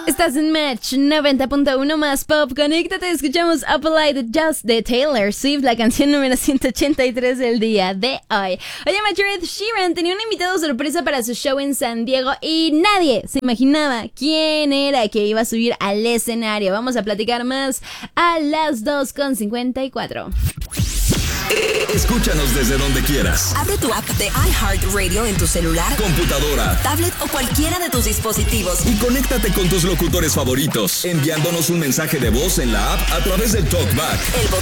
Estás en Match 90.1 más pop. Conéctate, escuchamos Apple Just de Taylor Swift, la canción número 183 del día de hoy. Oye, Match, Ed Sheeran tenía un invitado sorpresa para su show en San Diego y nadie se imaginaba quién era que iba a subir al escenario. Vamos a platicar más a las 2:54. Escúchanos desde donde quieras. Abre tu app de iHeartRadio en tu celular, computadora, tablet o cualquiera de tus dispositivos. Y conéctate con tus locutores favoritos, enviándonos un mensaje de voz en la app a través del TalkBack. El